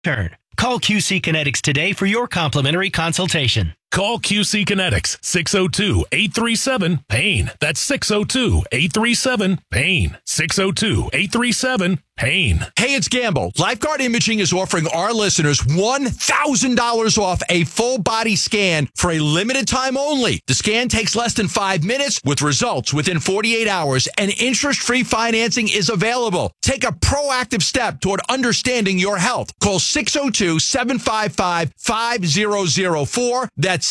Turn. Call QC Kinetics today for your complimentary consultation. Call QC Kinetics, 602-837-PAIN. That's 602-837-PAIN. 602-837-PAIN. Hey, it's Gamble. Lifeguard Imaging is offering our listeners $1,000 off a full body scan for a limited time only. The scan takes less than 5 minutes with results within 48 hours, and interest-free financing is available. Take a proactive step toward understanding your health. Call 602-755-5004. That's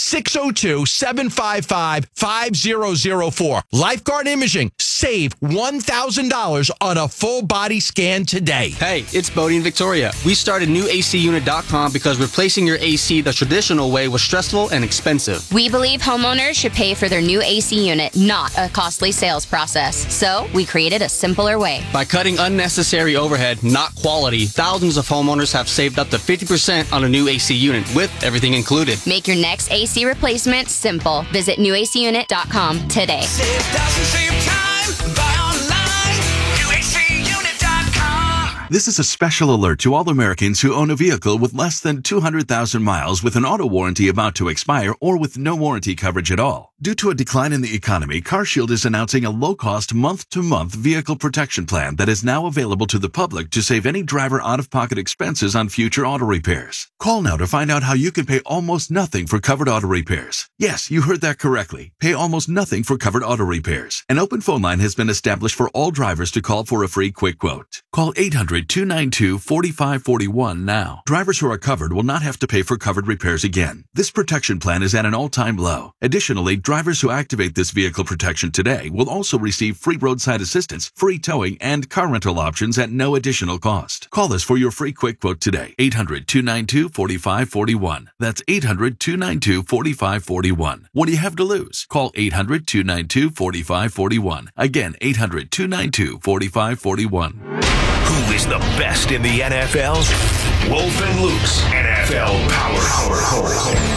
602-755-5004. Lifeguard Imaging. Save $1,000 on a full body scan today. Hey, it's Bodie and Victoria. We started NewACUnit.com because replacing your AC the traditional way was stressful and expensive. We believe homeowners should pay for their new AC unit, not a costly sales process. So we created a simpler way. By cutting unnecessary overhead, not quality, thousands of homeowners have saved up to 50% on a new AC unit with everything included. Make your next AC replacement simple. Visit NewACUnit.com today. Save thousands, save time. Buy online. NewACUnit.com. This is a special alert to all Americans who own a vehicle with less than 200,000 miles with an auto warranty about to expire or with no warranty coverage at all. Due to a decline in the economy, CarShield is announcing a low-cost month-to-month vehicle protection plan that is now available to the public to save any driver out-of-pocket expenses on future auto repairs. Call now to find out how you can pay almost nothing for covered auto repairs. Yes, you heard that correctly. Pay almost nothing for covered auto repairs. An open phone line has been established for all drivers to call for a free quick quote. Call 800-292-4541 now. Drivers who are covered will not have to pay for covered repairs again. This protection plan is at an all-time low. Additionally, drivers who activate this vehicle protection today will also receive free roadside assistance, free towing, and car rental options at no additional cost. Call us for your free quick quote today. 800-292-4541. That's 800-292-4541. What do you have to lose? Call 800-292-4541. Again, 800-292-4541. Who is the best in the NFL? Wolf and Luke's NFL Power.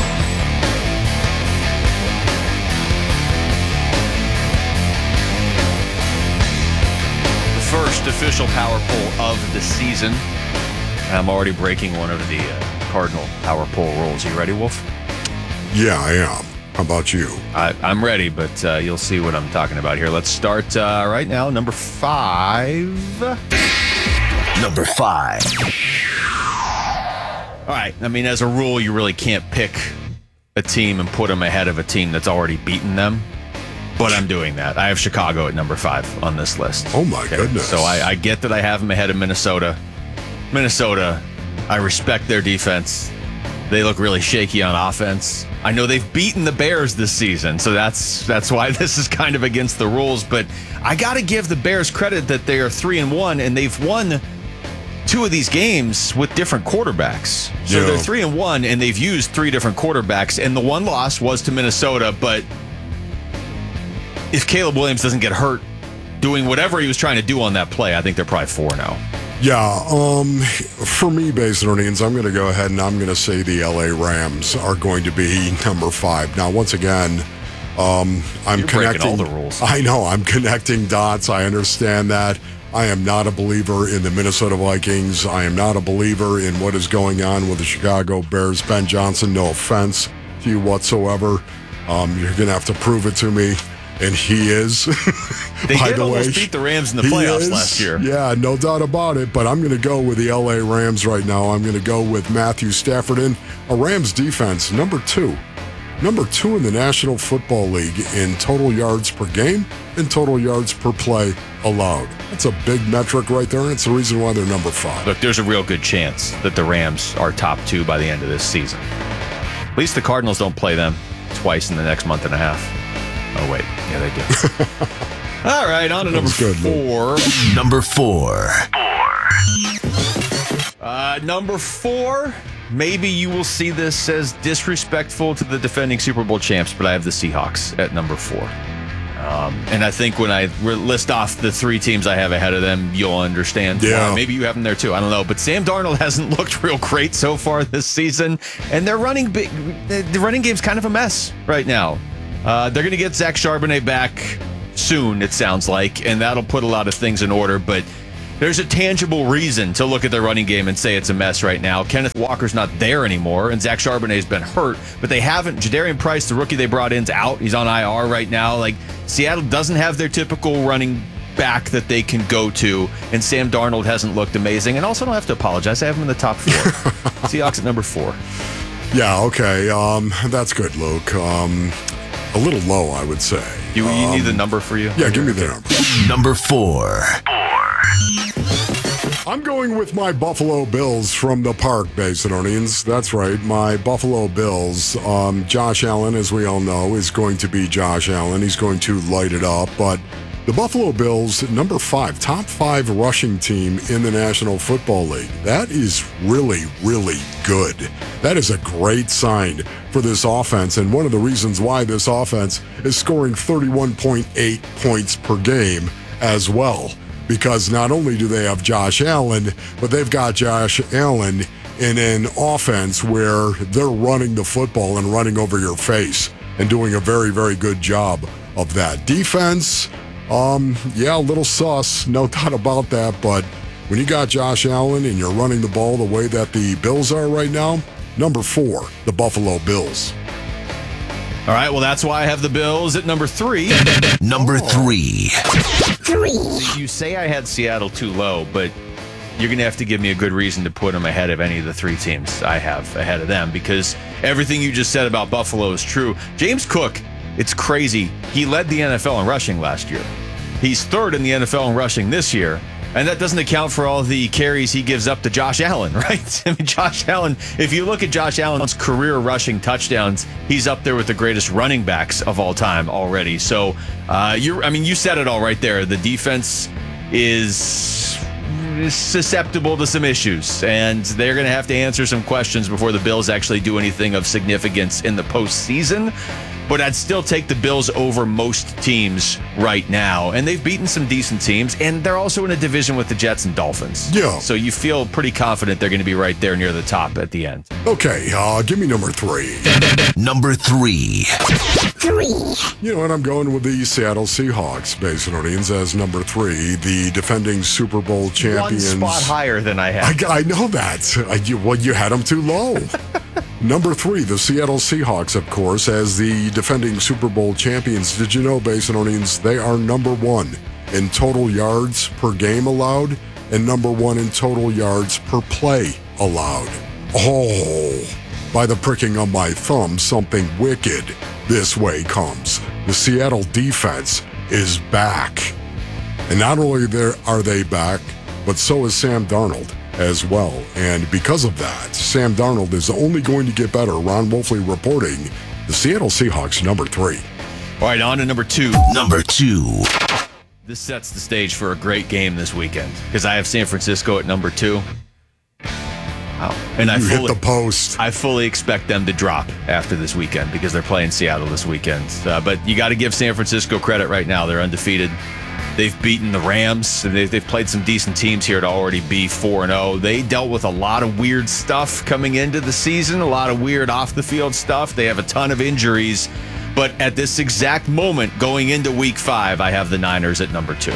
First official power poll of the season. I'm already breaking one of the Cardinal power poll rules. You ready, Wolf? Yeah, I am. How about you? I'm ready, but you'll see what I'm talking about here. Let's start right now. Number 5. Number 5. All right. I mean, as a rule, you really can't pick a team and put them ahead of a team that's already beaten them. But I'm doing that. I have Chicago at number 5 on this list. Oh, my goodness. So I get that I have them ahead of Minnesota. Minnesota, I respect their defense. They look really shaky on offense. I know they've beaten the Bears this season, so that's why this is kind of against the rules. But I got to give the Bears credit that they are 3-1, and they've won 2 of these games with different quarterbacks. So Yeah. they're 3-1, and they've used 3 different quarterbacks, and the one loss was to Minnesota, but if Caleb Williams doesn't get hurt doing whatever he was trying to do on that play, I think they're probably 4 now. Yeah, for me, based on earnings, I'm going to go ahead and I'm going to say the LA Rams are going to be number 5. Now, once again, I'm You're breaking all the rules. I know, I'm connecting dots. I understand that. I am not a believer in the Minnesota Vikings. I am not a believer in what is going on with the Chicago Bears. Ben Johnson, no offense to you whatsoever. You're going to have to prove it to me. And he is. They did almost beat the Rams in the playoffs last year. Yeah, no doubt about it. But I'm going to go with the LA Rams right now. I'm going to go with Matthew Stafford and a Rams defense, number 2. Number 2 in the National Football League in total yards per game and total yards per play allowed. That's a big metric right there, and it's the reason why they're number 5. Look, there's a real good chance that the Rams are top 2 by the end of this season. At least the Cardinals don't play them twice in the next month and a half. Oh, wait. Yeah, they do. All right, on to number 4. Number 4. Number 4, maybe you will see this as disrespectful to the defending Super Bowl champs, but I have the Seahawks at number 4. And I think when I list off the 3 teams I have ahead of them, you'll understand. Yeah. Why. Maybe you have them there too. I don't know. But Sam Darnold hasn't looked real great so far this season, and the running game's kind of a mess right now. They're going to get Zach Charbonnet back soon, it sounds like, and that'll put a lot of things in order. But There's a tangible reason to look at their running game and say it's a mess right now. Kenneth Walker's not there anymore, and Zach Charbonnet's been hurt, but they haven't. Jadarian Price, the rookie they brought in, is out. He's on IR right now. Like, Seattle doesn't have their typical running back that they can go to, and Sam Darnold hasn't looked amazing. And also, don't have to apologize. I have him in the top 4. Seahawks at number 4. Yeah, okay. That's good, Luke. A little low, I would say. You need the number for you? Yeah, give me the number. Number 4. I'm going with my Buffalo Bills from the park, Basinonians. That's right, my Buffalo Bills. Josh Allen, as we all know, is going to be Josh Allen. He's going to light it up. But the Buffalo Bills, number 5, top 5 rushing team in the National Football League. That is really, really good. That is a great sign for this offense. And one of the reasons why this offense is scoring 31.8 points per game as well. Because not only do they have Josh Allen, but they've got Josh Allen in an offense where they're running the football and running over your face and doing a very, very good job of that. Defense, yeah, a little sus, no doubt about that, but when you got Josh Allen and you're running the ball the way that the Bills are right now, number 4, the Buffalo Bills. All right, well, that's why I have the Bills at number 3. Number 3. You say I had Seattle too low, but you're going to have to give me a good reason to put them ahead of any of the 3 teams I have ahead of them, because everything you just said about Buffalo is true. James Cook, it's crazy. He led the NFL in rushing last year. He's 3rd in the NFL in rushing this year. And that doesn't account for all the carries he gives up to Josh Allen, right? I mean, Josh Allen, if you look at Josh Allen's career rushing touchdowns, he's up there with the greatest running backs of all time already. So, you said it all right there. The defense is susceptible to some issues, and they're going to have to answer some questions before the Bills actually do anything of significance in the postseason. But I'd still take the Bills over most teams right now. And they've beaten some decent teams, and they're also in a division with the Jets and Dolphins. Yeah. So you feel pretty confident they're going to be right there near the top at the end. Okay, give me number 3. Number 3. You know what? I'm going with the Seattle Seahawks, Basinonians, as number 3, the defending Super Bowl champions. One spot higher than I had. I know that. You had them too low. Number 3, the Seattle Seahawks, of course, as the defending Super Bowl champions. Did you know, Basinonians, they are number 1 in total yards per game allowed and number 1 in total yards per play allowed. Oh, by the pricking of my thumb, something wicked this way comes. The Seattle defense is back. And not only are they back, but so is Sam Darnold as well. And because of that, Sam Darnold is only going to get better. Ron Wolfley reporting the Seattle Seahawks, number 3. All right, on to number 2. Number 2. This sets the stage for a great game this weekend, because I have San Francisco at number 2. Wow. And you hit the post. I fully expect them to drop after this weekend because they're playing Seattle this weekend. But you got to give San Francisco credit right now. They're undefeated. They've beaten the Rams. They've played some decent teams here to already be 4-0. They dealt with a lot of weird stuff coming into the season, a lot of weird off-the-field stuff. They have a ton of injuries. But at this exact moment, going into Week 5, I have the Niners at number 2.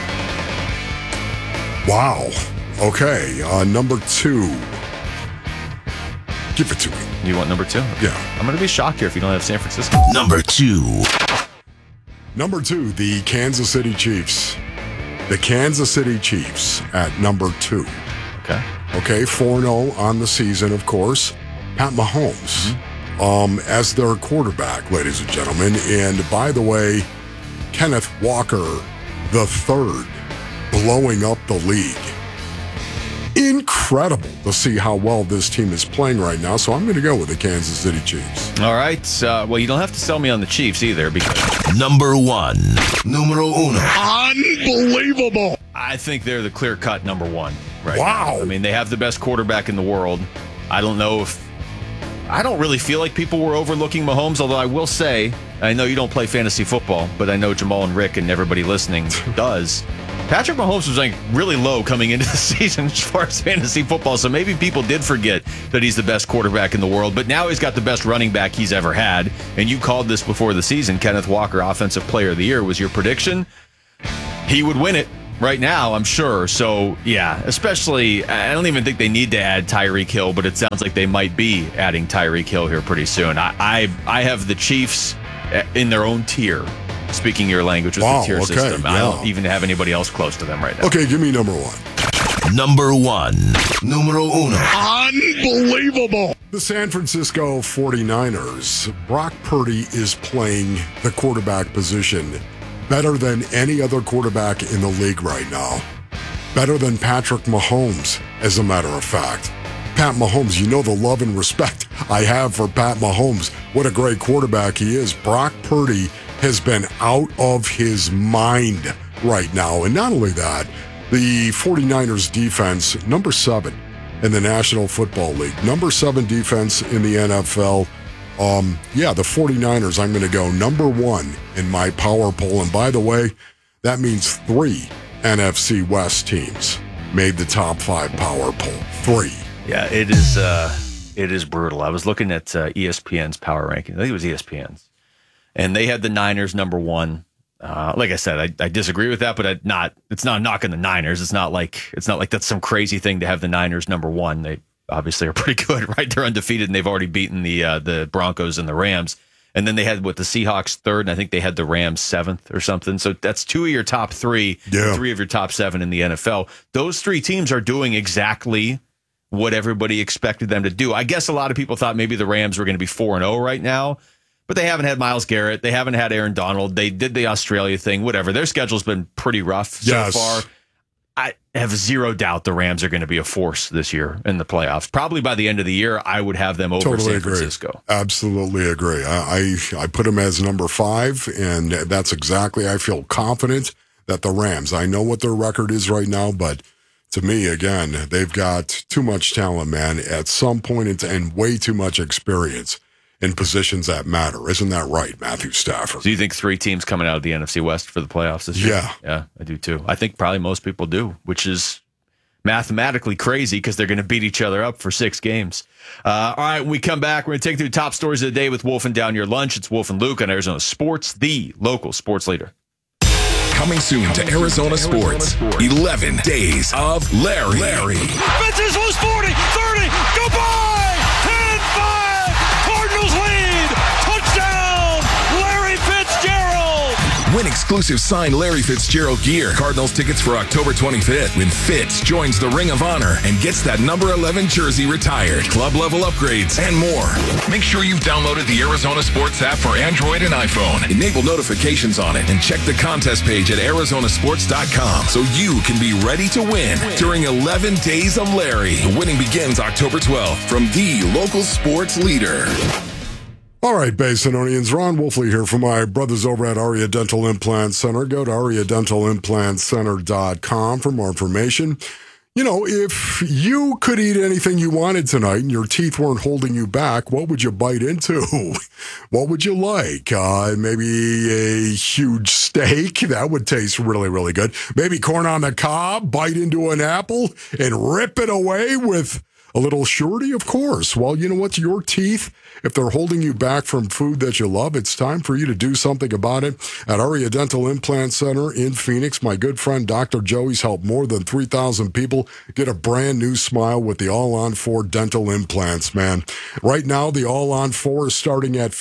Wow. Okay, number 2. Give it to me. You want number 2? Yeah. I'm going to be shocked here if you don't have San Francisco. Number 2. Number 2, the Kansas City Chiefs. The Kansas City Chiefs at number 2. Okay. Okay, 4-0 on the season, of course. Pat Mahomes as their quarterback, ladies and gentlemen. And by the way, Kenneth Walker the third blowing up the league. Incredible to see how well this team is playing right now. So I'm going to go with the Kansas City Chiefs. All right. Well, you don't have to sell me on the Chiefs either, because Number 1. Numero uno. Unbelievable. I think they're the clear-cut number 1 right Wow. now. I mean, they have the best quarterback in the world. I don't really feel like people were overlooking Mahomes, although I will say, I know you don't play fantasy football, but I know Jamal and Rick and everybody listening does. Patrick Mahomes was like really low coming into the season as far as fantasy football, so maybe people did forget that he's the best quarterback in the world, but now he's got the best running back he's ever had, and you called this before the season. Kenneth Walker, Offensive Player of the Year, was your prediction. He would win it. right now, I'm sure. So, yeah, especially, I don't even think they need to add Tyreek Hill, but it sounds like they might be adding Tyreek Hill here pretty soon. I have the Chiefs in their own tier, speaking your language with the tier system. Yeah. I don't even have anybody else close to them right now. Okay, give me number one. Number one. Numero uno. Unbelievable. The San Francisco 49ers. Brock Purdy is playing the quarterback position better than any other quarterback in the league right now. Better than Patrick Mahomes, as a matter of fact. Pat Mahomes, you know the love and respect I have for Pat Mahomes. What a great quarterback he is. Brock Purdy has been out of his mind right now. And not only that, the 49ers defense, number 7 in the National Football League. Number 7 defense in the NFL. The 49ers, I'm going to go number 1 in my power poll. And by the way, that means 3 NFC West teams made the top 5 power poll. 3. Yeah, it is brutal. I was looking at ESPN's power ranking. I think it was ESPN's. And they had the Niners number 1. Like I said, I disagree with that, but it's not knocking the Niners. It's not like that's some crazy thing to have the Niners number 1. They obviously are pretty good, right? They're undefeated, and they've already beaten the Broncos and the Rams. And then they had the Seahawks 3rd, and I think they had the Rams 7th or something. So that's 2 of your top 3, 3 of your top 7 in the NFL. Those 3 teams are doing exactly what everybody expected them to do. I guess a lot of people thought maybe the Rams were going to be 4-0 right now, but they haven't had Myles Garrett. They haven't had Aaron Donald. They did the Australia thing, whatever. Their schedule's been pretty rough so far. I have zero doubt the Rams are going to be a force this year in the playoffs. Probably by the end of the year, I would have them over San Francisco. Absolutely agree. I put them as number 5, and that's exactly, I feel confident that the Rams, I know what their record is right now, but to me, again, they've got too much talent, man, at some point, and way too much experience in positions that matter. Isn't that right, Matthew Stafford? So you think 3 teams coming out of the NFC West for the playoffs this year? Yeah, I do too. I think probably most people do, which is mathematically crazy because they're going to beat each other up for 6 games. All right, when we come back, we're going to take through the top stories of the day with Wolf and Down Your Lunch. It's Wolf and Luke on Arizona Sports, the local sports leader. Coming soon to Arizona Sports. 11 Days of Larry. Fences was 40, 30, goodbye! 10-5, Cardinals lead! Touchdown, Larry Fitzgerald! Win exclusive signed Larry Fitzgerald gear. Cardinals tickets for October 25th when Fitz joins the Ring of Honor and gets that number 11 jersey retired. Club level upgrades and more. Make sure you've downloaded the Arizona Sports app for Android and iPhone. Enable notifications on it and check the contest page at arizonasports.com so you can be ready to win during 11 Days of Larry. The winning begins October 12th from the local sports leader. All right, Basinonians, Ron Wolfley here from my brothers over at Aria Dental Implant Center. Go to ariadentalimplantcenter.com for more information. You know, if you could eat anything you wanted tonight and your teeth weren't holding you back, what would you bite into? What would you like? Maybe a huge steak. That would taste really, really good. Maybe corn on the cob, bite into an apple and rip it away with a little surety, of course. Well, you know what? Your teeth, if they're holding you back from food that you love, it's time for you to do something about it. At Aria Dental Implant Center in Phoenix, my good friend Dr. Joey's helped more than 3,000 people get a brand new smile with the All-on-4 dental implants, man. Right now, the All-on-4 is starting at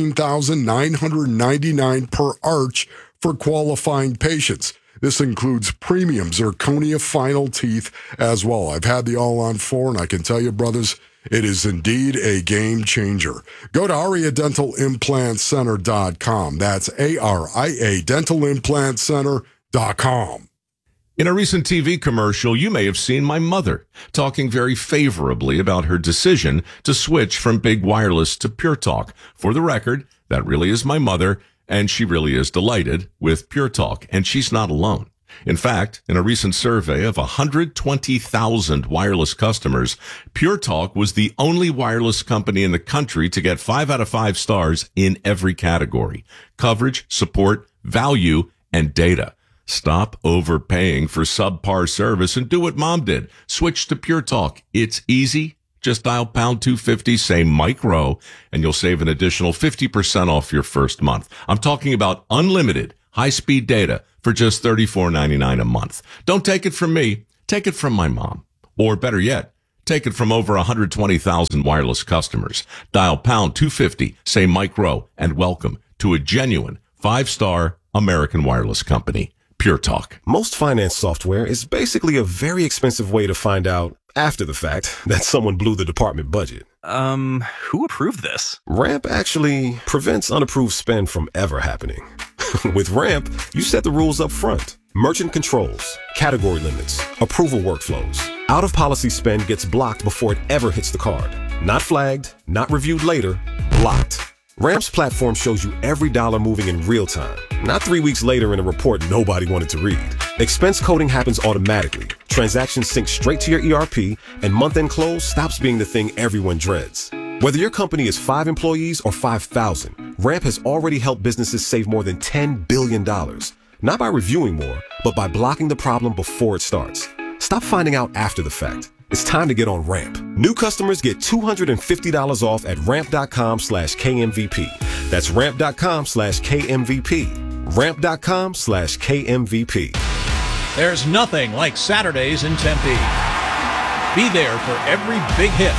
$15,999 per arch for qualifying patients. This includes premium zirconia final teeth as well. I've had the All-on-4, and I can tell you, brothers, it is indeed a game changer. Go to ariadentalimplantcenter.com. That's ARIA dentalimplantcenter.com. In a recent TV commercial, you may have seen my mother talking very favorably about her decision to switch from big wireless to Pure Talk. For the record, that really is my mother, and she really is delighted with Pure Talk, and she's not alone. In fact, in a recent survey of 120,000 wireless customers, Pure Talk was the only wireless company in the country to get 5 out of 5 stars in every category: coverage, support, value, and data. Stop overpaying for subpar service and do what Mom did. Switch to Pure Talk. It's easy. Just dial pound 250, say Mike Rowe, and you'll save an additional 50% off your first month. I'm talking about unlimited high-speed data for just $34.99 a month. Don't take it from me. Take it from my mom. Or better yet, take it from over 120,000 wireless customers. Dial pound 250, say Mike Rowe, and welcome to a genuine 5-star American wireless company. Pure Talk. Most finance software is basically a very expensive way to find out, after the fact, that someone blew the department budget. Who approved this? Ramp actually prevents unapproved spend from ever happening. With Ramp, you set the rules up front. Merchant controls, category limits, approval workflows. Out-of-policy spend gets blocked before it ever hits the card. Not flagged, not reviewed later, blocked. Ramp's platform shows you every dollar moving in real time, not 3 weeks later in a report nobody wanted to read. Expense coding happens automatically. Transactions sync straight to your ERP, and month-end close stops being the thing everyone dreads. Whether your company is 5 employees or 5,000, Ramp has already helped businesses save more than $10 billion. Not by reviewing more, but by blocking the problem before it starts. Stop finding out after the fact. It's time to get on Ramp. New customers get $250 off at ramp.com/KMVP. That's ramp.com/KMVP. Ramp.com/KMVP. There's nothing like Saturdays in Tempe. Be there for every big hit,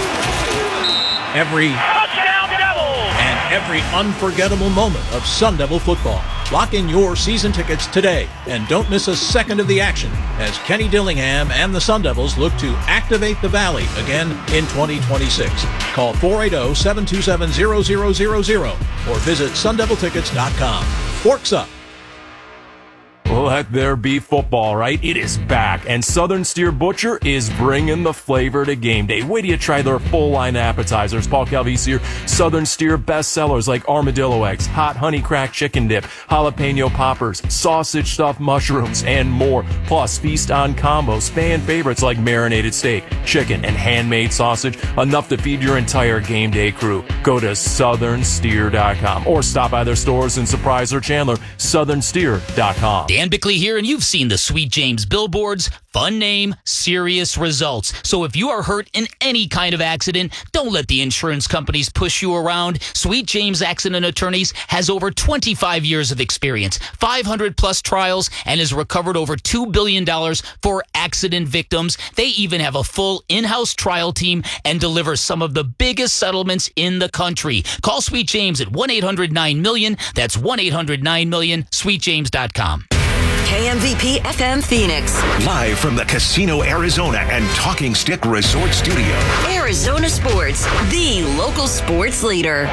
every touchdown Devils, and every unforgettable moment of Sun Devil football. Lock in your season tickets today and don't miss a second of the action as Kenny Dillingham and the Sun Devils look to activate the Valley again in 2026. Call 480-727-0000 or visit sundeviltickets.com. Forks up. Let there be football, right? It is back, and Southern Steer Butcher is bringing the flavor to game day. Wait till you try their full line appetizers. Paul Calvisi here. Southern Steer bestsellers like armadillo eggs, hot honey crack chicken dip, jalapeno poppers, sausage stuffed mushrooms, and more. Plus, feast on combos, fan favorites like marinated steak, chicken, and handmade sausage. Enough to feed your entire game day crew. Go to southernsteer.com or stop by their stores in Surprise or Chandler. southernsteer.com. Dan Bickley here, and you've seen the Sweet James billboards. Fun name, serious results. So if you are hurt in any kind of accident, don't let the insurance companies push you around. Sweet James Accident Attorneys has over 25 years of experience, 500 plus trials, and has recovered over $2 billion for accident victims. They even have a full in-house trial team and deliver some of the biggest settlements in the country. Call Sweet James at 1-800-9-MILLION. That's 1-800-9-MILLION, sweetjames.com. KMVP FM Phoenix. Live from the Casino Arizona and Talking Stick Resort Studio. Arizona Sports, the local sports leader.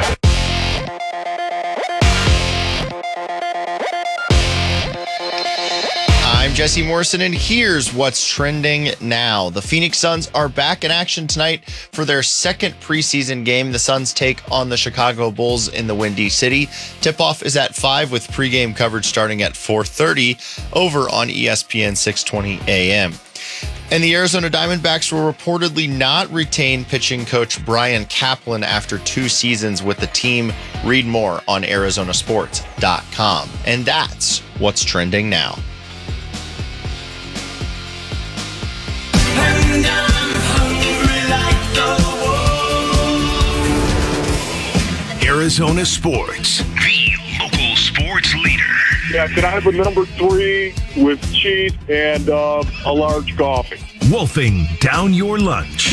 I'm Jesse Morrison, and here's what's trending now. The Phoenix Suns are back in action tonight for their second preseason game. The Suns take on the Chicago Bulls in the Windy City. Tip-off is at 5 with pregame coverage starting at 4:30 over on ESPN 620 AM. And the Arizona Diamondbacks will reportedly not retain pitching coach Brian Kaplan after 2 seasons with the team. Read more on arizonasports.com. And that's what's trending now. Arizona Sports, the local sports leader. Yeah, can I have a number 3 with cheese and a large coffee? Wolfing down your lunch.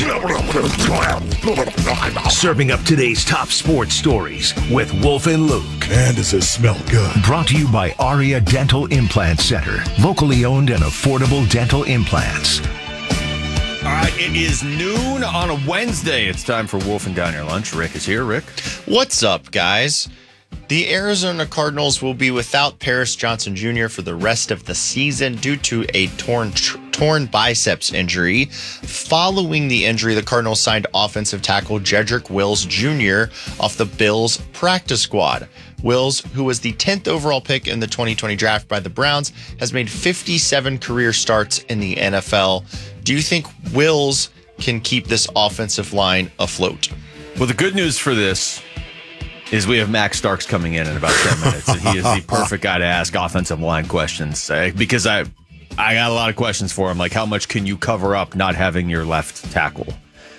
Serving up today's top sports stories with Wolf and Luke. Man, does this smell good. Brought to you by Aria Dental Implant Center. Locally owned and affordable dental implants. All right, it is noon on a Wednesday. It's time for Wolfing Down Your Lunch. Rick is here. Rick. What's up, guys? The Arizona Cardinals will be without Paris Johnson Jr. for the rest of the season due to a torn biceps injury. Following the injury, the Cardinals signed offensive tackle Jedrick Wills Jr. off the Bills practice squad. Wills, who was the 10th overall pick in the 2020 draft by the Browns, has made 57 career starts in the NFL. Do you think Wills can keep this offensive line afloat? Well, the good news for this is we have Max Starks coming in about 10 minutes. He is the perfect guy to ask offensive line questions because I got a lot of questions for him, like how much can you cover up not having your left tackle?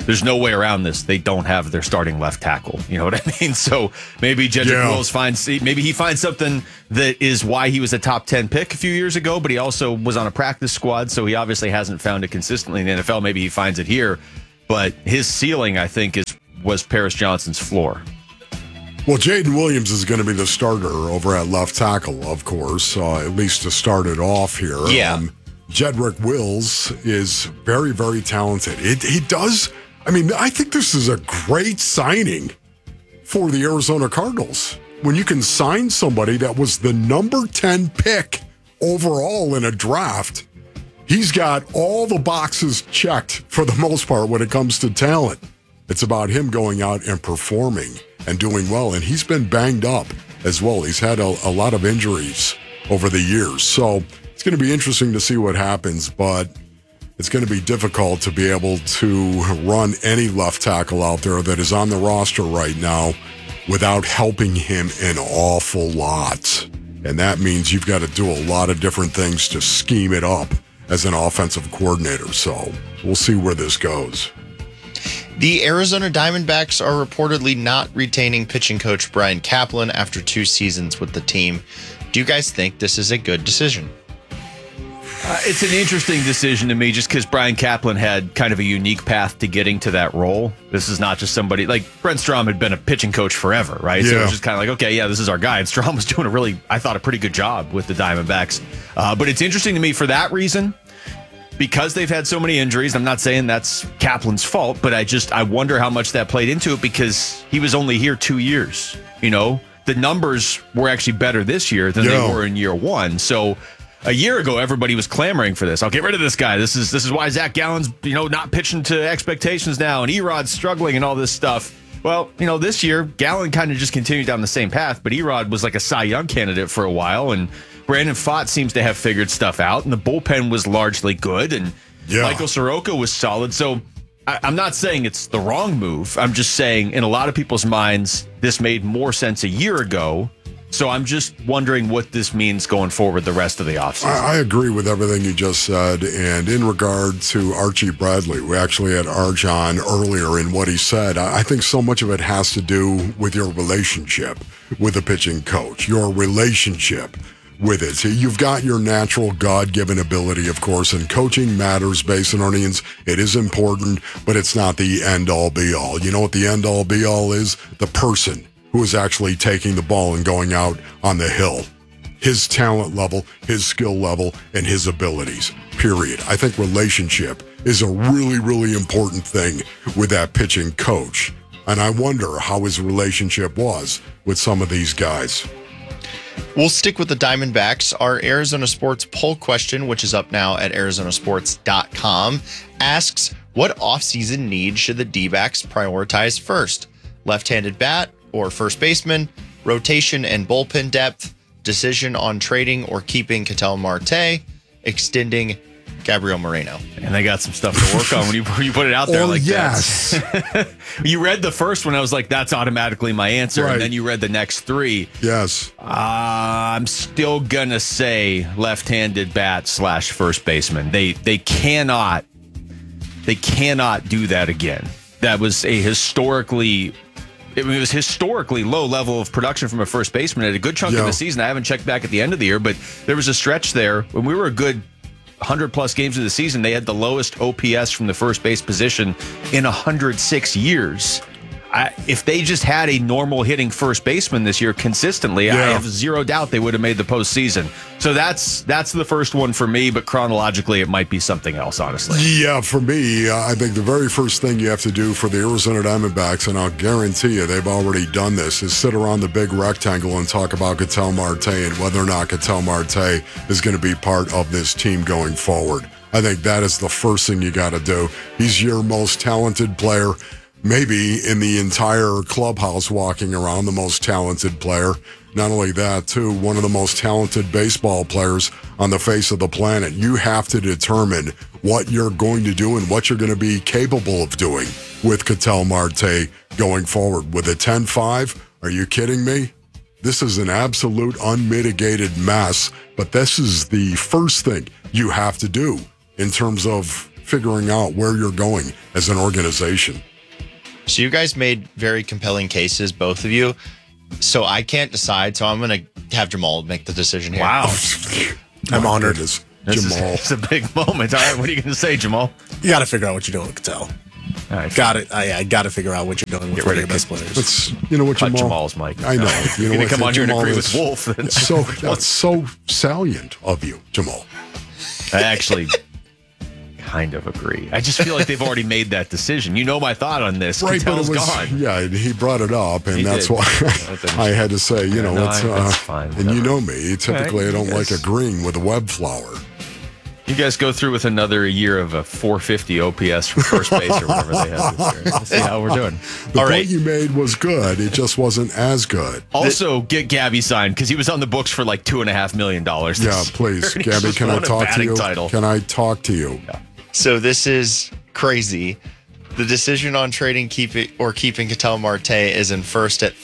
there's no way around this. They don't have their starting left tackle. You know what I mean? So maybe Jedrick Wills finds something that is why he was a top 10 pick a few years ago, but he also was on a practice squad, so he obviously hasn't found it consistently in the NFL. Maybe he finds it here, but his ceiling, I think, was Paris Johnson's floor. Well, Jaden Williams is going to be the starter over at left tackle, of course, at least to start it off here. Yeah. Jedrick Wills is very, very talented. He does. I mean, I think this is a great signing for the Arizona Cardinals. When you can sign somebody that was the number 10 pick overall in a draft, he's got all the boxes checked for the most part when it comes to talent. It's about him going out and performing and doing well. And he's been banged up as well. He's had a lot of injuries over the years. So it's going to be interesting to see what happens, but it's going to be difficult to be able to run any left tackle out there that is on the roster right now without helping him an awful lot. And that means you've got to do a lot of different things to scheme it up as an offensive coordinator. So we'll see where this goes. The Arizona Diamondbacks are reportedly not retaining pitching coach Brian Kaplan after 2 seasons with the team. Do you guys think this is a good decision? It's an interesting decision to me just because Brian Kaplan had kind of a unique path to getting to that role. This is not just somebody like Brent Strom had been a pitching coach forever, right? Yeah. So it was just kind of like, okay, yeah, this is our guy. And Strom was doing a pretty good job with the Diamondbacks. But it's interesting to me for that reason, because they've had so many injuries. I'm not saying that's Kaplan's fault, but I wonder how much that played into it because he was only here 2 years. You know, the numbers were actually better this year than they were in year 1. So a year ago, everybody was clamoring for this. I'll get rid of this guy. This is why Zach Gallen's, not pitching to expectations now, and Erod's struggling and all this stuff. Well, this year, Gallen kind of just continued down the same path, but Erod was like a Cy Young candidate for a while, and Brandon Pfaadt seems to have figured stuff out, and the bullpen was largely good, and Michael Soroka was solid. So I'm not saying it's the wrong move. I'm just saying in a lot of people's minds, this made more sense a year ago. So I'm just wondering what this means going forward the rest of the offseason. I agree with everything you just said. And in regard to Archie Bradley, we actually had Arch on earlier in what he said. I think so much of it has to do with your relationship with the pitching coach, your relationship with it. So you've got your natural God-given ability, of course, and coaching matters, Basinonians. It is important, but it's not the end-all, be-all. You know what the end-all, be-all is? The person who is actually taking the ball and going out on the hill. His talent level, his skill level, and his abilities, period. I think relationship is a really, really important thing with that pitching coach. And I wonder how his relationship was with some of these guys. We'll stick with the Diamondbacks. Our Arizona Sports poll question, which is up now at arizonasports.com, asks, what offseason needs should the D-backs prioritize first? Left-handed bat or first baseman, rotation and bullpen depth, decision on trading or keeping Ketel Marte, extending Gabriel Moreno. And they got some stuff to work on when you put it out there that. You read the first one, I was like, that's automatically my answer. Right. And then you read the next 3. Yes. I'm still going to say left-handed bat / first baseman. They cannot do that again. That was a historically low level of production from a first baseman at a good chunk of the season. I haven't checked back at the end of the year, but there was a stretch there when we were a good 100-plus games of the season. They had the lowest OPS from the first base position in 106 years. If they just had a normal hitting first baseman this year consistently, I have zero doubt they would have made the postseason. So that's the first one for me, but chronologically it might be something else, honestly. Yeah, for me, I think the very first thing you have to do for the Arizona Diamondbacks, and I'll guarantee you they've already done this, is sit around the big rectangle and talk about Ketel Marte and whether or not Ketel Marte is going to be part of this team going forward. I think that is the first thing you got to do. He's your most talented player, maybe in the entire clubhouse walking around, the most talented player. Not only that, too, one of the most talented baseball players on the face of the planet. You have to determine what you're going to do and what you're going to be capable of doing with Ketel Marte going forward. With a 10-5, are you kidding me? This is an absolute unmitigated mess, but this is the first thing you have to do in terms of figuring out where you're going as an organization. So you guys made very compelling cases, both of you. So I can't decide. So I'm going to have Jamal make the decision here. Wow. I'm honored. Jamal. It's a big moment. All right, what are you going to say, Jamal? You got to figure out what you're doing with Cattell. All right, got it. I got to figure out what you're doing with one of your best players. It's, you know what, Cut Jamal? Jamal's mic. I know. You know You're going what, to come on here and Jamal agree is- with Wolf. That's so salient of you, Jamal. I actually kind of agree. I just feel like they've already made that decision. You know my thought on this. Right, but Cattell's it was, gone. yeah, he brought it up, and He that's did. why I had to say, you know, no, it's, that's fine. and you know me, typically All right, I don't you like guys- agreeing with a web flower. You guys go through with another year of a 450 OPS for first base or whatever they have this year. Let's see how we're doing. The point you made was good. It just wasn't as good. Also, get Gabby signed because he was on the books for like $2.5 million. Yeah, please, Gabby, can I talk to you? Title. Can I talk to you? So this is crazy. The decision on trading keeping Ketel Marte is in first at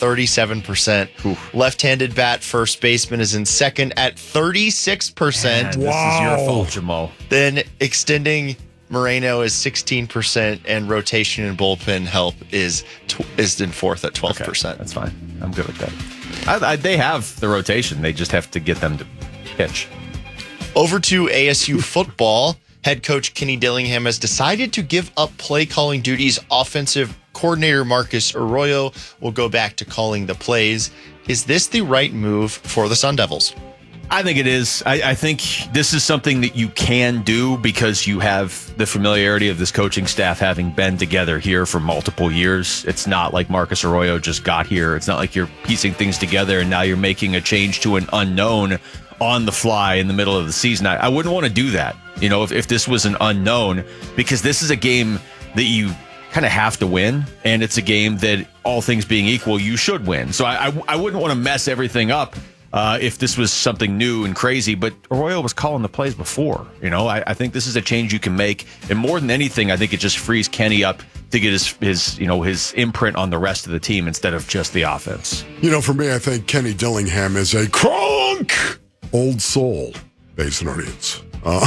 37%. Left-handed bat first baseman is in second at 36%. Man, this is your fault, Jamal. Then extending Moreno is 16%, and rotation and bullpen help is in fourth at 12%. That's fine. I'm good with that. They have the rotation. They just have to get them to pitch. Over to ASU football. Head coach Kenny Dillingham has decided to give up play calling duties. Offensive coordinator Marcus Arroyo will go back to calling the plays. Is this the right move for the Sun Devils? I think it is. I think this is something that you can do because you have the familiarity of this coaching staff having been together here for multiple years. It's not like Marcus Arroyo just got here. It's not like you're piecing things together and now you're making a change to an unknown on the fly in the middle of the season. I wouldn't want to do that, you know, if this was an unknown, because this is a game that you kind of have to win, and it's a game that, all things being equal, you should win. So I wouldn't want to mess everything up if this was something new and crazy, but Arroyo was calling the plays before. You know, I think this is a change you can make, and more than anything, I think it just frees Kenny up to get his imprint on the rest of the team instead of just the offense. You know, for me, I think Kenny Dillingham is a crunk old soul Basin audience.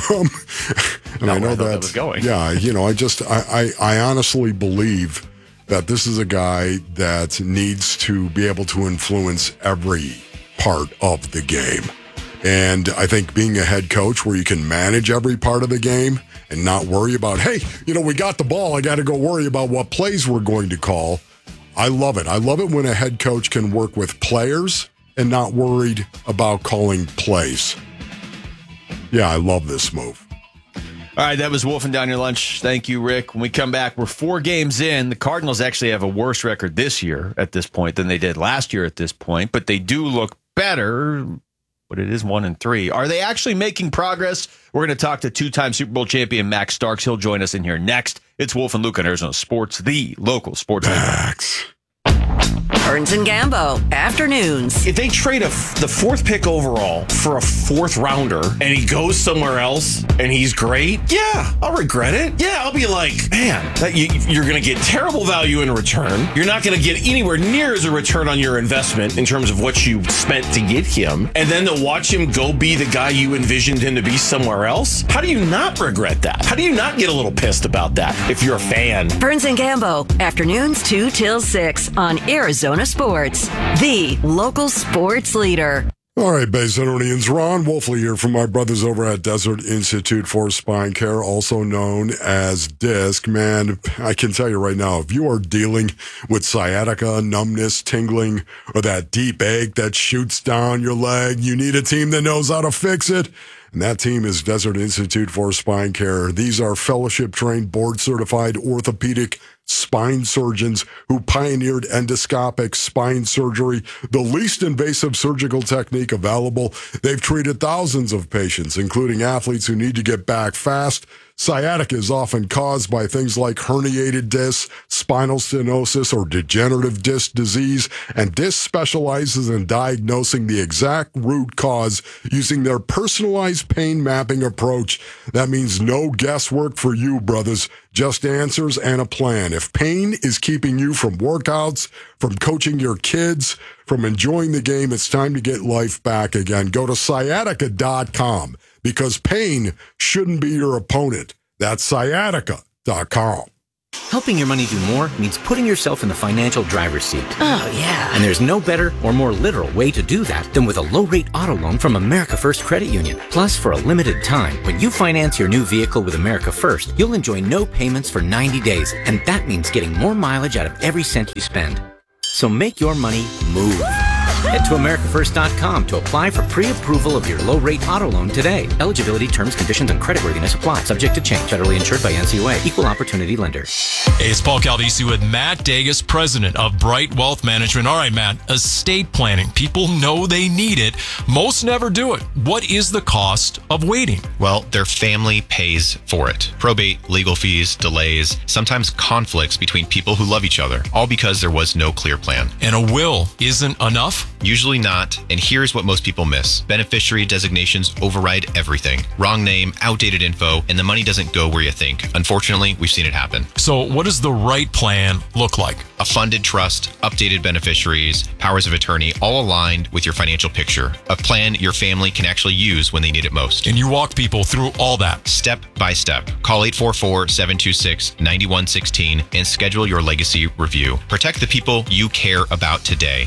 And I know that was going. Yeah, you know, I honestly believe that this is a guy that needs to be able to influence every part of the game. And I think being a head coach where you can manage every part of the game and not worry about, hey, you know, we got the ball, I got to go worry about what plays we're going to call. I love it. I love it when a head coach can work with players and not worried about calling plays. Yeah, I love this move. All right, that was Wolfing Down Your Lunch. Thank you, Rick. When we come back, we're 4 games in. The Cardinals actually have a worse record this year at this point than they did last year at this point, but they do look better, but it is 1-3. Are they actually making progress? We're going to talk to 2-time Super Bowl champion Max Starks. He'll join us in here next. It's Wolf and Luke on Arizona Sports, the local sports Max. Burns and Gambo, afternoons. If they trade the 4th pick overall for a 4th rounder and he goes somewhere else and he's great, yeah, I'll regret it. Yeah, I'll be like, man, you're going to get terrible value in return. You're not going to get anywhere near as a return on your investment in terms of what you spent to get him. And then to watch him go be the guy you envisioned him to be somewhere else. How do you not regret that? How do you not get a little pissed about that if you're a fan? Burns and Gambo, afternoons 2 till 6 on Arizona Sports, the local sports leader. All right, Basinonians, Ron Wolfley here from my brothers over at Desert Institute for Spine Care, also known as DISC. Man, I can tell you right now, if you are dealing with sciatica, numbness, tingling, or that deep ache that shoots down your leg, you need a team that knows how to fix it. And that team is Desert Institute for Spine Care. These are fellowship-trained, board-certified orthopedic spine surgeons who pioneered endoscopic spine surgery, the least invasive surgical technique available. They've treated thousands of patients, including athletes who need to get back fast. Sciatica is often caused by things like herniated discs, spinal stenosis, or degenerative disc disease, and DISC specializes in diagnosing the exact root cause using their personalized pain mapping approach. That means no guesswork for you, brothers, just answers and a plan. If pain is keeping you from workouts, from coaching your kids, from enjoying the game, it's time to get life back again. Go to sciatica.com. Because pain shouldn't be your opponent. That's sciatica.com. Helping your money do more means putting yourself in the financial driver's seat. Oh, yeah. And there's no better or more literal way to do that than with a low-rate auto loan from America First Credit Union. Plus, for a limited time, when you finance your new vehicle with America First, you'll enjoy no payments for 90 days. And that means getting more mileage out of every cent you spend. So make your money move. Head to AmericaFirst.com to apply for pre-approval of your low-rate auto loan today. Eligibility, terms, conditions, and creditworthiness apply. Subject to change. Federally insured by NCUA. Equal Opportunity Lender. Hey, it's Paul Calvisi with Matt Dagus, president of Bright Wealth Management. All right, Matt, estate planning. People know they need it. Most never do it. What is the cost of waiting? Well, their family pays for it. Probate, legal fees, delays, sometimes conflicts between people who love each other, all because there was no clear plan. And a will isn't enough? Usually not, and here's what most people miss. Beneficiary designations override everything. Wrong name, outdated info, and the money doesn't go where you think. Unfortunately, we've seen it happen. So what does the right plan look like? A funded trust, updated beneficiaries, powers of attorney, all aligned with your financial picture. A plan your family can actually use when they need it most. And you walk people through all that. Step by step. Call 844-726-9116 and schedule your legacy review. Protect the people you care about today.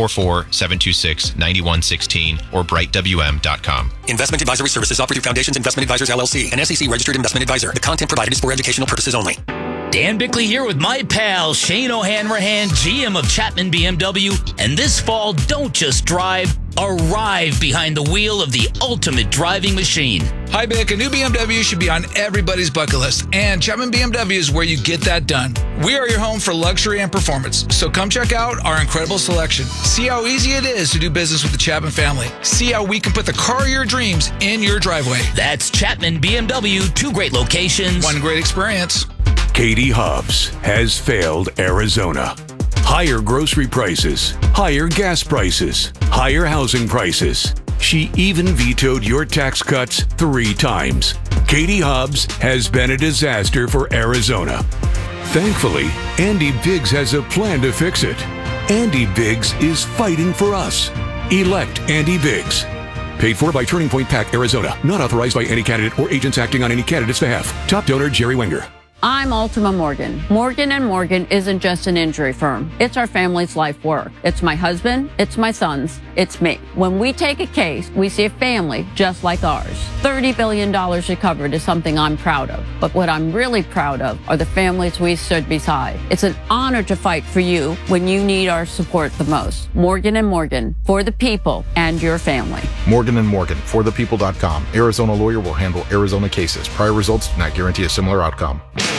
844-726-9116 or brightwm.com. Investment advisory services offered through Foundations Investment Advisors, LLC, an SEC registered investment advisor. The content provided is for educational purposes only. Dan Bickley here with my pal Shane O'Hanrahan, GM of Chapman BMW. And this fall, don't just drive, arrive behind the wheel of the ultimate driving machine. Hi, Bick. A new BMW should be on everybody's bucket list, and Chapman BMW is where you get that done. We are your home for luxury and performance, so come check out our incredible selection. See how easy it is to do business with the Chapman family. See how we can put the car of your dreams in your driveway. That's Chapman BMW, 2 great locations. One great experience. Katie Hobbs has failed Arizona. Higher grocery prices, higher gas prices, higher housing prices. She even vetoed your tax cuts 3 times. Katie Hobbs has been a disaster for Arizona. Thankfully, Andy Biggs has a plan to fix it. Andy Biggs is fighting for us. Elect Andy Biggs. Paid for by Turning Point PAC, Arizona. Not authorized by any candidate or agents acting on any candidate's behalf. Top donor, Jerry Wenger. I'm Ultima Morgan. Morgan & Morgan isn't just an injury firm. It's our family's life work. It's my husband, it's my sons, it's me. When we take a case, we see a family just like ours. $30 billion recovered is something I'm proud of. But what I'm really proud of are the families we stood beside. It's an honor to fight for you when you need our support the most. Morgan & Morgan, for the people and your family. Morgan & Morgan, forthepeople.com. Arizona lawyer will handle Arizona cases. Prior results do not guarantee a similar outcome.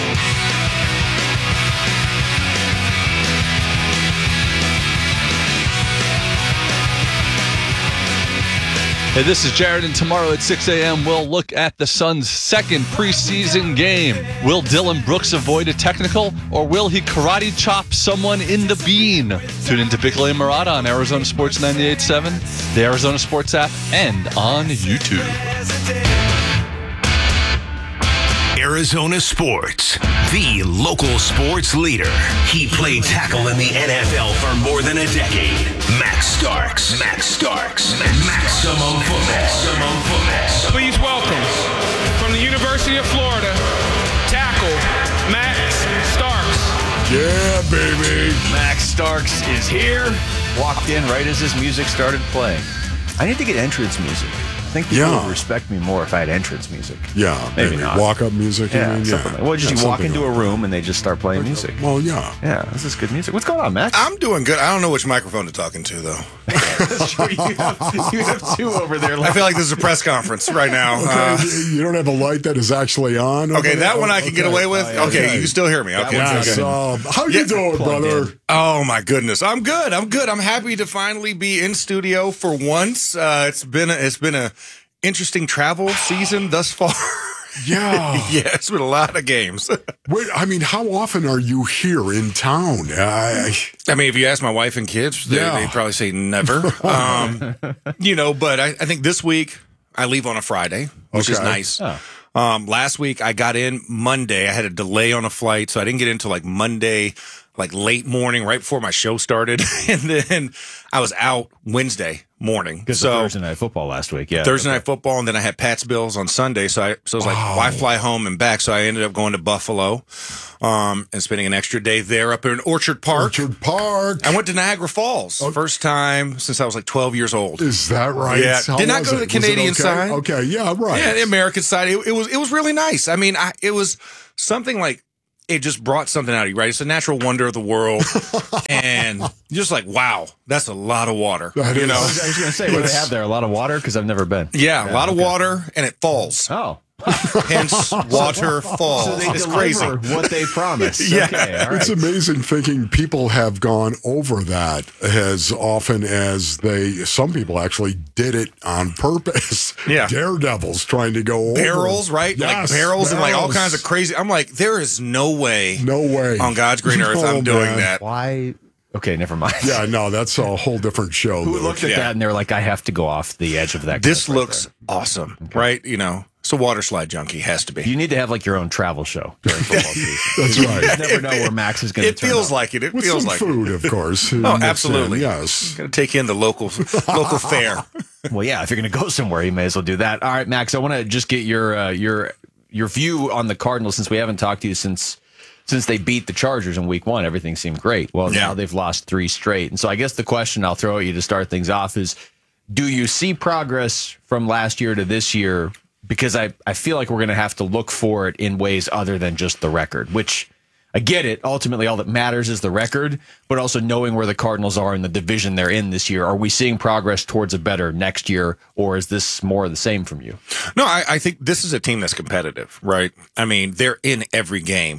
Hey, this is Jared, and tomorrow at 6 a.m. we'll look at the Suns' second preseason game. Will Dylan Brooks avoid a technical, or will he karate chop someone in the bean? Tune in to Bickley and Murata on Arizona Sports 98.7, the Arizona Sports app, and on YouTube. Arizona Sports, the local sports leader. He played tackle in the NFL for more than a decade. Max Starks. Maximum football. Please welcome, from the University of Florida, tackle Max Starks. Yeah, baby. Max Starks is here. Walked in right as his music started playing. I need to get entrance music. I think people would respect me more if I had entrance music. Yeah, maybe not. Walk-up music. Yeah, something like, well, just you walk into a room and they just start playing music. Well, yeah. Yeah, this is good music. What's going on, Max? I'm doing good. I don't know which microphone to talk into, though. That's true. You have 2 over there. I feel like this is a press conference right now. Okay, you don't have a light that is actually on? Okay, that one I can get away with. Okay, you can still hear me. Okay. Yes, how you doing, brother? Oh, my goodness. I'm good. I'm happy to finally be in studio for once. It's been a interesting travel season thus far. Yeah. Yeah, it's been a lot of games. Wait, I mean, how often are you here in town? I mean, if you ask my wife and kids, they'd probably say never. But I think this week I leave on a Friday, which is nice. Oh. Last week I got in Monday. I had a delay on a flight, so I didn't get into like Monday like late morning, right before my show started. And then I was out Wednesday morning. Because Thursday night football last week, yeah. Thursday night football, and then I had Pat's Bills on Sunday. So I was like, why fly home and back? So I ended up going to Buffalo and spending an extra day there up in Orchard Park. I went to Niagara Falls. First time since I was like 12 years old. Is that right? Yeah. Did not go to the Canadian side. Okay, yeah, right. Yeah, the American side. It was really nice. I mean, it was something like, it just brought something out of you, right? It's a natural wonder of the world. And you're just like, wow, that's a lot of water. I was going to say, what do they have there? A lot of water? Because I've never been. Yeah, a lot of water, and it falls. Oh. Hence, water falls. So they it's deliver crazy. what they promised. Yeah. Okay, all right. It's amazing thinking people have gone over that as often as some people actually did it on purpose. Yeah. Daredevils trying to go over. Barrels, right? Yes, like barrels and like all kinds of crazy. I'm like, there is no way on God's green earth I'm doing that. Why? Okay, never mind. Yeah, no, that's a whole different show. Who looked at that and they were like, I have to go off the edge of that. This looks awesome, right? You know, it's a water slide junkie, has to be. You need to have like your own travel show during football season. That's right. You never know where Max is going to turn feels up. like it. It With feels some like food, it. of course. Oh, absolutely. Yes. Going to take in the local fare. Well, yeah, if you're going to go somewhere, you may as well do that. All right, Max, I want to just get your view on the Cardinals, since we haven't talked to you since they beat the Chargers in week 1. Everything seemed great. Well, now they've lost 3 straight. And so I guess the question I'll throw at you to start things off is, do you see progress from last year to this year? Because I feel like we're going to have to look for it in ways other than just the record, which I get it. Ultimately, all that matters is the record, but also knowing where the Cardinals are in the division they're in this year. Are we seeing progress towards a better next year, or is this more of the same from you? No, I think this is a team that's competitive, right? I mean, they're in every game,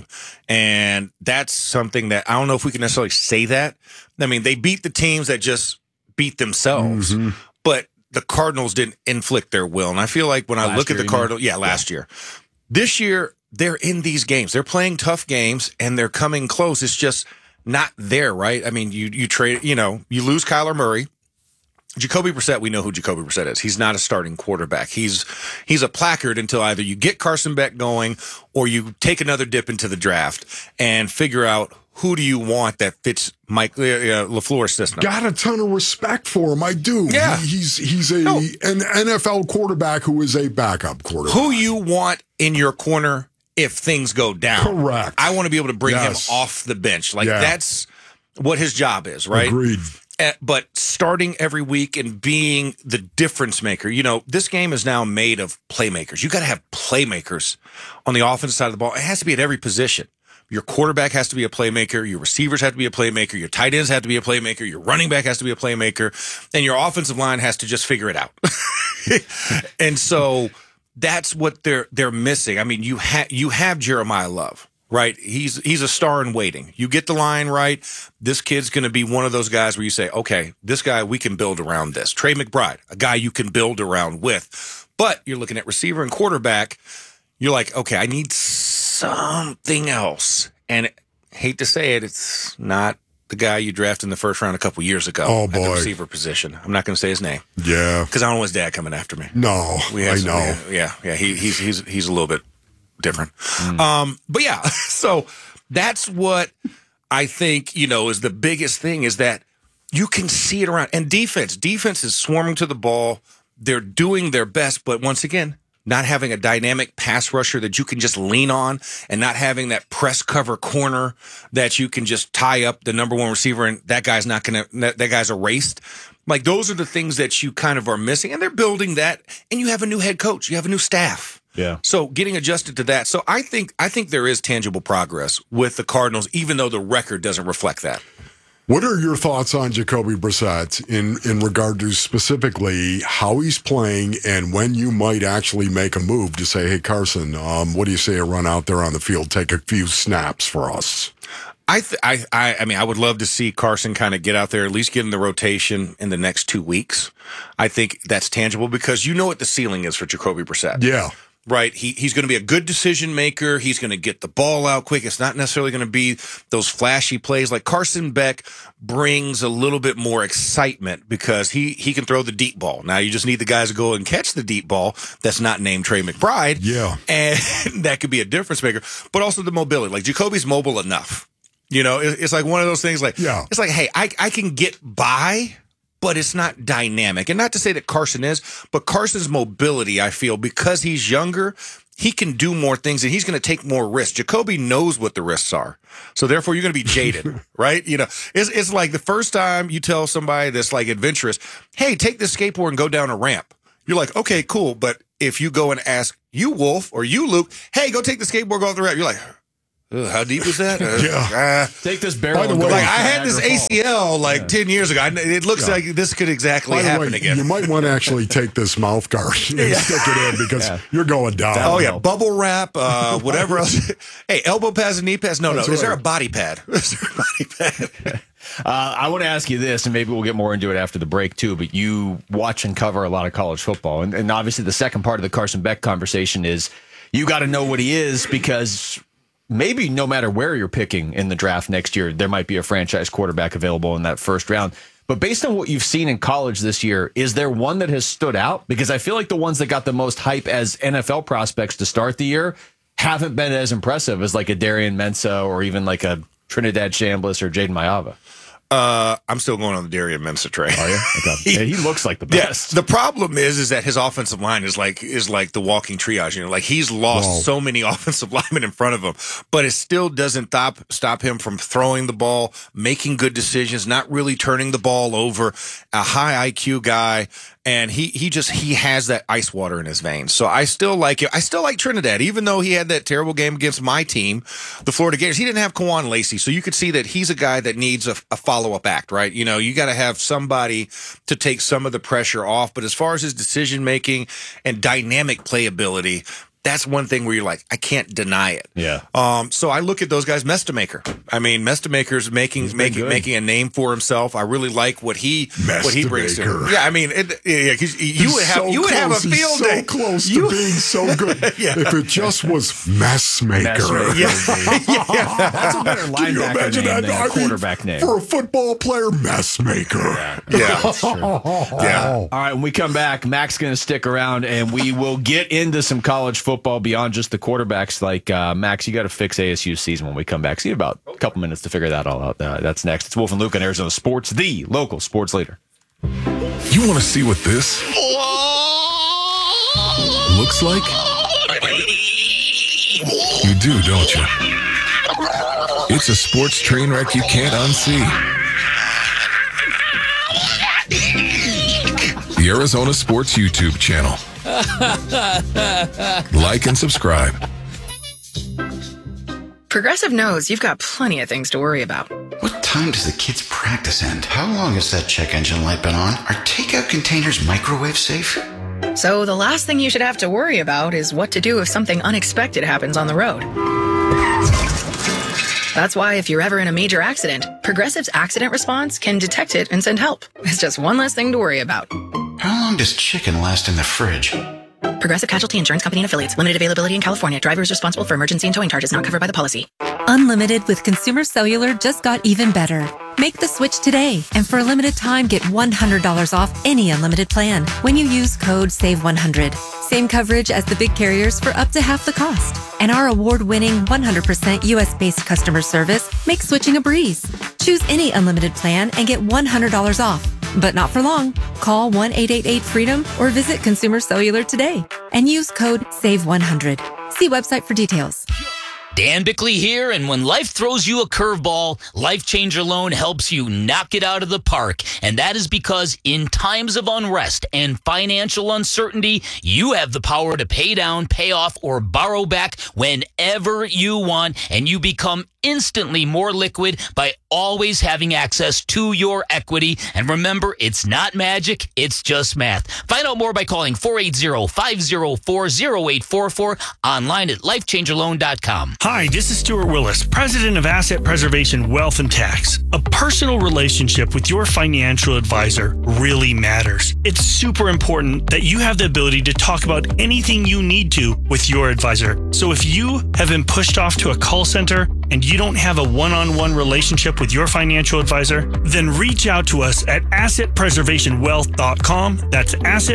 and that's something that I don't know if we can necessarily say that. I mean, they beat the teams that just beat themselves, but the Cardinals didn't inflict their will. And I feel like when I look at the Cardinals, last year, this year, they're in these games. They're playing tough games and they're coming close. It's just not there, right? I mean, you trade, you lose Kyler Murray. Jacoby Brissett, we know who Jacoby Brissett is. He's not a starting quarterback. He's a placard until either you get Carson Beck going or you take another dip into the draft and figure out who do you want that fits Mike LaFleur's system. Got a ton of respect for him. I do. Yeah. He's an NFL quarterback who is a backup quarterback. Who you want in your corner if things go down. Correct. I want to be able to bring him off the bench. That's what his job is, right? Agreed. But starting every week and being the difference maker, this game is now made of playmakers. You got to have playmakers on the offensive side of the ball. It has to be at every position. Your quarterback has to be a playmaker. Your receivers have to be a playmaker. Your tight ends have to be a playmaker. Your running back has to be a playmaker. And your offensive line has to just figure it out. And so that's what they're missing. I mean, you have Jeremiah Love, right? He's a star in waiting. You get the line right. This kid's going to be one of those guys where you say, okay, this guy, we can build around this. Trey McBride, a guy you can build around with. But you're looking at receiver and quarterback. You're like, okay, I need something else. And hate to say it, it's not the guy you drafted in the first round a couple years ago. Oh, at boy. the receiver position. I'm not going to say his name. Yeah. Because I don't want his dad coming after me. No, I know. Yeah. He's a little bit different. But yeah, so that's what I think, is the biggest thing is that you can see it around. And defense is swarming to the ball. They're doing their best, but once again, not having a dynamic pass rusher that you can just lean on and not having that press cover corner that you can just tie up the number one receiver and that guy's that guy's erased. Like those are the things that you kind of are missing, and they're building that, and you have a new head coach, you have a new staff. Yeah. So getting adjusted to that. So I think there is tangible progress with the Cardinals, even though the record doesn't reflect that. What are your thoughts on Jacoby Brissett in regard to specifically how he's playing and when you might actually make a move to say, hey, Carson, what do you say a run out there on the field, take a few snaps for us? I mean, I would love to see Carson kind of get out there, at least get in the rotation in the next 2 weeks. I think that's tangible because you know what the ceiling is for Jacoby Brissett. Yeah. Right. He's going to be a good decision maker. He's going to get the ball out quick. It's not necessarily going to be those flashy plays. Like Carson Beck brings a little bit more excitement because he can throw the deep ball. Now you just need the guys to go and catch the deep ball that's not named Trey McBride. Yeah. And that could be a difference maker. But also the mobility. Like Jacoby's mobile enough. You know, it's like one of those things like, Yeah. it's like, hey, I can get by, but it's not dynamic. And not to say that Carson is, but Carson's mobility, I feel, because he's younger, he can do more things and he's going to take more risks. Jacoby knows what the risks are. So therefore you're going to be jaded, right? You know, it's like the first time you tell somebody that's like adventurous, hey, take this skateboard and go down a ramp. You're like, okay, cool. But if you go and ask you, Wolf, or you, Luke, hey, go take the skateboard, go off the ramp. You're like, how deep is that? Take this barrel. By the and way, go Like to I had this Niagara Falls. ACL like 10 years ago. It looks like this could exactly By the happen way, again. you might want to actually take this mouth guard and stick it in because you're going down. Oh yeah, bubble wrap, whatever else. Hey, elbow pads and knee pads. No. That's Is there a right. body pad? Is there a body pad? I want to ask you this, and maybe we'll get more into it after the break too, but you watch and cover a lot of college football. And obviously the second part of the Carson Beck conversation is you got to know what he is, because maybe no matter where you're picking in the draft next year, there might be a franchise quarterback available in that first round. But based on what you've seen in college this year, is there one that has stood out? Because I feel like the ones that got the most hype as NFL prospects to start the year haven't been as impressive as like a Darian Mensah or even like a Trinidad Chambliss or Jaden Maiava. I'm still going on the Darian Mensah train. Are you? Okay. Yeah, he looks like the best. The problem is that his offensive line is like the walking triage. You know, like he's lost so many offensive linemen in front of him, but it still doesn't stop him from throwing the ball, making good decisions, not really turning the ball over. A high IQ guy. And he has that ice water in his veins. So I still like it. I still like Trinidad, even though he had that terrible game against my team, the Florida Gators. He didn't have Kawan Lacey. So you could see that he's a guy that needs a follow-up act, right? You know, you got to have somebody to take some of the pressure off. But as far as his decision-making and dynamic playability, that's one thing where you're like, I can't deny it. Yeah. So I look at those guys. Mestamaker. I mean, Mestamaker's making a name for himself. I really like what he brings to him. Yeah, I mean, you would have a field day. So close to being so good. If it just was Messmaker. Yeah. That's a better linebacker name than a quarterback name. For a football player, Messmaker. Yeah. All right, when we come back, Mac's going to stick around, and we will get into some college football beyond just the quarterbacks. Like, Max, you got to fix ASU's season when we come back. See, about a couple minutes to figure that all out. That's next. It's Wolf and Luke on Arizona Sports, the local sports leader. You want to see what this looks like? You do, don't you? It's a sports train wreck you can't unsee. The Arizona Sports YouTube channel. Like and subscribe. Progressive knows you've got plenty of things to worry about. What time does the kids' practice end? How long has that check engine light been on? Are takeout containers microwave safe? So the last thing you should have to worry about is what to do if something unexpected happens on the road. That's why if you're ever in a major accident, Progressive's accident response can detect it and send help. It's just one less thing to worry about. How long does chicken last in the fridge? Progressive Casualty Insurance Company and Affiliates. Limited availability in California. Driver is responsible for emergency and towing charges not covered by the policy. Unlimited with Consumer Cellular just got even better. Make the switch today, and for a limited time, get $100 off any unlimited plan when you use code SAVE100. Same coverage as the big carriers for up to half the cost. And our award-winning 100% US-based customer service makes switching a breeze. Choose any unlimited plan and get $100 off. But not for long. Call 1-888-FREEDOM or visit Consumer Cellular today and use code SAVE100. See website for details. Dan Bickley here, and when life throws you a curveball, Life Changer Loan helps you knock it out of the park. And that is because in times of unrest and financial uncertainty, you have the power to pay down, pay off, or borrow back whenever you want, and you become instantly more liquid by always having access to your equity. And remember, it's not magic, it's just math. Find out more by calling 480-504-0844, online at lifechangerloan.com. Hi, this is Stuart Willis, President of Asset Preservation Wealth and Tax. A personal relationship with your financial advisor really matters. It's super important that you have the ability to talk about anything you need to with your advisor. So if you have been pushed off to a call center, and you don't have a one-on-one relationship with your financial advisor, then reach out to us at assetpreservationwealth.com. That's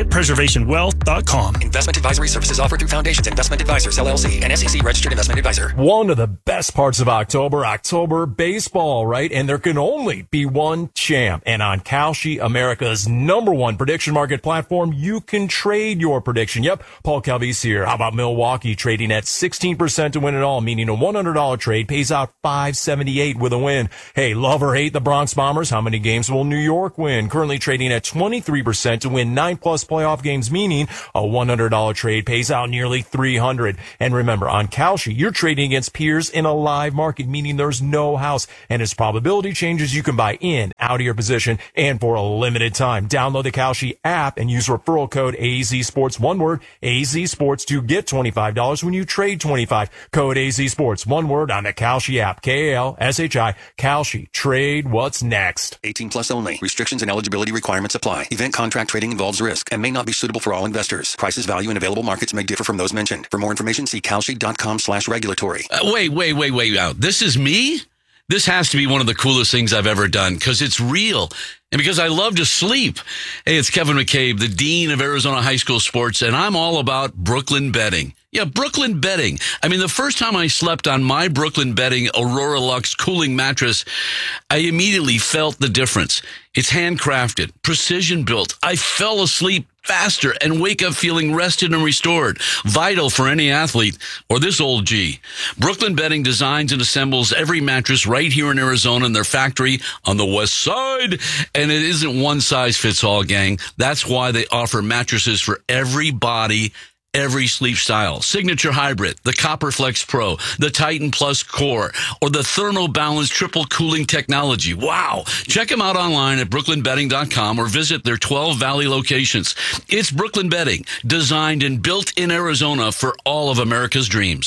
assetpreservationwealth.com. Investment advisory services offered through Foundations Investment Advisors, LLC, an SEC registered investment advisor. One of the best parts of October baseball, right? And there can only be one champ. And on Kalshi, America's #1 prediction market platform, you can trade your prediction. Yep, Paul Calvisi here. How about Milwaukee trading at 16% to win it all, meaning a $100 trade pays out $578 with a win. Hey, love or hate the Bronx Bombers? How many games will New York win? Currently trading at 23% to win 9+ playoff games, meaning a $100 trade pays out nearly $300. And remember, on Kalshi, you're trading against peers in a live market, meaning there's no house. And as probability changes, you can buy in, out of your position, and for a limited time. Download the Kalshi app and use referral code AZSports, one word, AZSports, to get $25 when you trade 25. Code AZSports, one word, on the Kalshi app. KALSHI, Kalshi. Trade what's next. 18 plus only. Restrictions and eligibility requirements apply. Event contract trading involves risk and may not be suitable for all investors. Prices, value, and available markets may differ from those mentioned. For more information, see kalshi.com/regulatory. Wait. This is me? This has to be one of the coolest things I've ever done because it's real and because I love to sleep. Hey, it's Kevin McCabe, the Dean of Arizona High School Sports, and I'm all about Brooklyn Bedding. Yeah, Brooklyn Bedding. I mean, the first time I slept on my Brooklyn Bedding Aurora Lux cooling mattress, I immediately felt the difference. It's handcrafted, precision built. I fell asleep faster and wake up feeling rested and restored. Vital for any athlete or this old G. Brooklyn Bedding designs and assembles every mattress right here in Arizona in their factory on the west side. And it isn't one size fits all, gang. That's why they offer mattresses for every body, every sleep style. Signature Hybrid, the CopperFlex Pro, the Titan Plus Core, or the Thermobalance Triple Cooling Technology. Wow. Check them out online at brooklynbedding.com or visit their 12 Valley locations. It's Brooklyn Bedding, designed and built in Arizona for all of America's dreams.